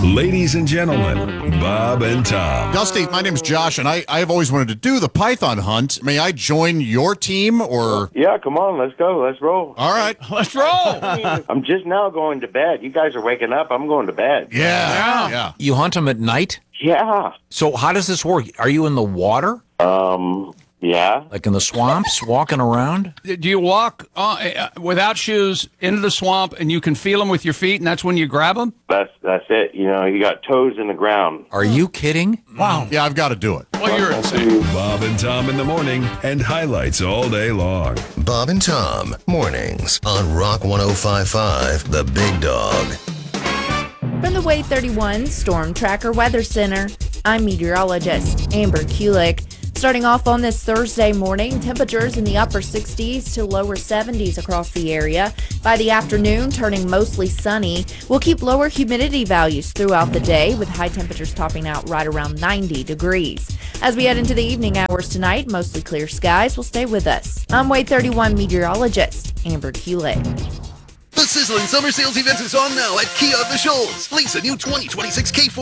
Ladies and gentlemen, Bob and Tom. Dusty, my name's Josh, and I have always wanted to do the python hunt. May I join your team, or? Yeah, come on, let's go, let's roll. All right. Let's roll. I'm just now going to bed. You guys are waking up. I'm going to bed. Yeah. You hunt them at night? Yeah. So how does this work? Are you in the water? Yeah. Like in the swamps, walking around? Do you walk without shoes into the swamp and you can feel them with your feet, and that's when you grab them? That's it. You know, you got toes in the ground. Are you kidding? Wow. Yeah, I've got to do it. Well, you're insane. Bob and Tom in the morning and highlights all day long. Bob and Tom, mornings on Rock 105.5, The Big Dog. From the Wave 31 Storm Tracker Weather Center, I'm meteorologist Amber Kulik. Starting off on this Thursday morning, temperatures in the upper 60s to lower 70s across the area. By the afternoon, turning mostly sunny. We'll keep lower humidity values throughout the day, with high temperatures topping out right around 90 degrees. As we head into the evening hours tonight, mostly clear skies will stay with us. I'm Wave 31 meteorologist Amber Kulik. The sizzling summer sales event is on now at Kia of the Shoals. Lease a new 2026 K4